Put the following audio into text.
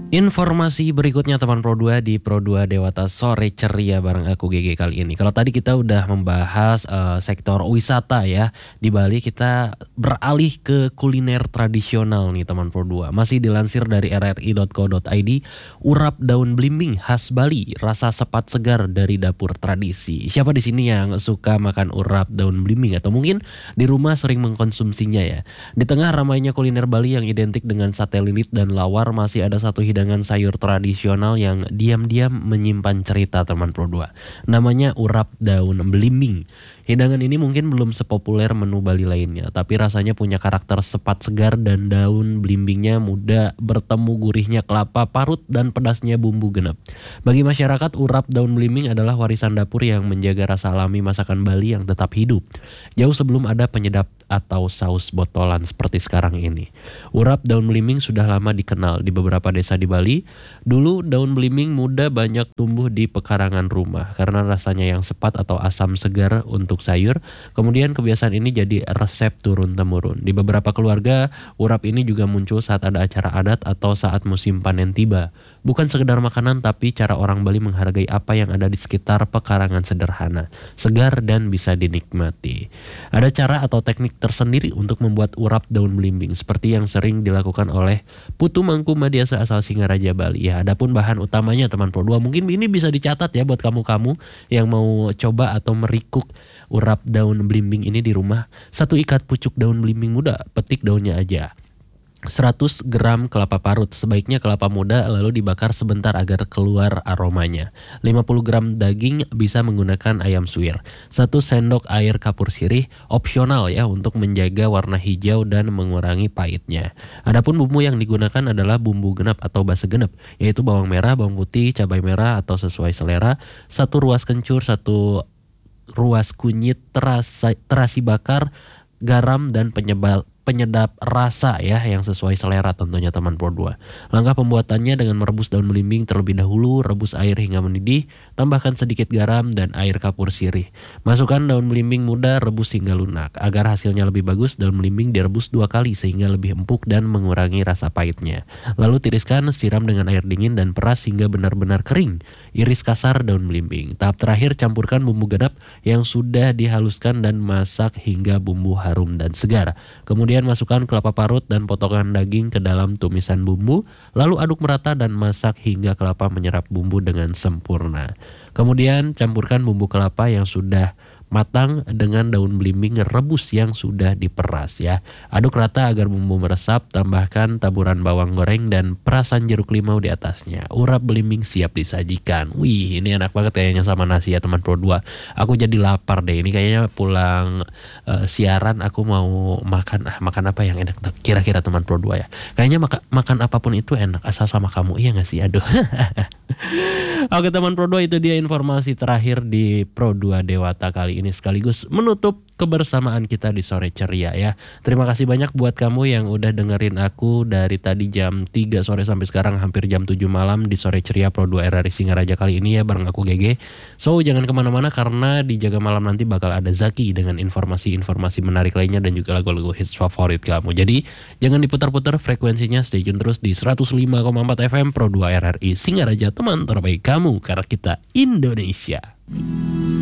Informasi berikutnya teman Pro 2 di Pro 2 Dewata Sore Ceria bareng aku GG kali ini. Kalau tadi kita udah membahas sektor wisata ya. Di Bali kita beralih ke kuliner tradisional nih teman Pro 2. Masih dilansir dari rri.co.id, urap daun belimbing khas Bali, rasa sepat segar dari dapur tradisi. Siapa di sini yang suka makan urap daun belimbing atau mungkin di rumah sering mengkonsumsinya ya. Di tengah ramainya kuliner Bali yang identik dengan sate lilit dan lawar, masih ada satu hidangan sayur tradisional yang diam-diam menyimpan cerita teman Pro 2. Namanya urap daun belimbing. Hidangan ini mungkin belum sepopuler menu Bali lainnya, tapi rasanya punya karakter sepat segar dan daun belimbingnya muda bertemu gurihnya kelapa parut dan pedasnya bumbu genep. Bagi masyarakat, urap daun belimbing adalah warisan dapur yang menjaga rasa alami masakan Bali yang tetap hidup. Jauh sebelum ada penyedap atau saus botolan seperti sekarang ini. Urap daun belimbing sudah lama dikenal di beberapa desa di Bali. Dulu daun belimbing muda banyak tumbuh di pekarangan rumah karena rasanya yang sepat atau asam segar untuk sayur. Kemudian kebiasaan ini jadi resep turun-temurun. Di beberapa keluarga, urap ini juga muncul saat ada acara adat atau saat musim panen tiba. Bukan sekedar makanan, tapi cara orang Bali menghargai apa yang ada di sekitar pekarangan sederhana, segar dan bisa dinikmati. Ada cara atau teknik tersendiri untuk membuat urap daun belimbing seperti yang sering dilakukan oleh Putu Mangku Madiasa asal Singaraja Bali. Ya, adapun bahan utamanya teman Pro 2 mungkin ini bisa dicatat ya buat kamu-kamu yang mau coba atau merikuk urap daun belimbing ini di rumah. 1 ikat pucuk daun belimbing muda, petik daunnya aja. 100 gram kelapa parut, sebaiknya kelapa muda lalu dibakar sebentar agar keluar aromanya. 50 gram daging, bisa menggunakan ayam suwir. 1 sendok air kapur sirih, opsional ya untuk menjaga warna hijau dan mengurangi pahitnya. Adapun bumbu yang digunakan adalah bumbu genep atau base genep, yaitu bawang merah, bawang putih, cabai merah atau sesuai selera, 1 ruas kencur, 1 ruas kunyit, terasi bakar, garam dan penyedap rasa ya yang sesuai selera tentunya teman Pro 2. Langkah pembuatannya dengan merebus daun belimbing terlebih dahulu, rebus air hingga mendidih, tambahkan sedikit garam dan air kapur sirih. Masukkan daun belimbing muda, rebus hingga lunak. Agar hasilnya lebih bagus, daun belimbing direbus 2 kali sehingga lebih empuk dan mengurangi rasa pahitnya. Lalu tiriskan, siram dengan air dingin dan peras hingga benar-benar kering. Iris kasar daun belimbing. Tahap terakhir, campurkan bumbu genep yang sudah dihaluskan dan masak hingga bumbu harum dan segar. Kemudian masukkan kelapa parut dan potongan daging ke dalam tumisan bumbu, lalu aduk merata dan masak hingga kelapa menyerap bumbu dengan sempurna. Kemudian campurkan bumbu kelapa yang sudah matang dengan daun belimbing rebus yang sudah diperas ya. Aduk rata agar bumbu meresap, tambahkan taburan bawang goreng dan perasan jeruk limau di atasnya. Urap belimbing siap disajikan. Wih, ini enak banget kayaknya sama nasi ya teman Pro 2. Aku jadi lapar deh. Ini kayaknya pulang siaran aku mau makan apa yang enak kira-kira teman Pro 2 ya. Kayaknya makan apapun itu enak asal sama kamu. Iya gak sih? Aduh. Oke teman Pro 2, itu dia informasi terakhir di Pro 2 Dewata kali ini, sekaligus menutup kebersamaan kita di Sore Ceria ya. Terima kasih banyak buat kamu yang udah dengerin aku dari tadi jam 3 sore sampai sekarang hampir jam 7 malam di Sore Ceria Pro 2 RRI Singaraja kali ini ya bareng aku GG. So jangan kemana-mana karena di Jaga Malam nanti bakal ada Zaki dengan informasi-informasi menarik lainnya dan juga lagu-lagu hits favorit kamu. Jadi jangan diputar-putar frekuensinya, stay tune terus di 105,4 FM Pro 2 RRI Singaraja, teman terbaik kamu karena kita Indonesia.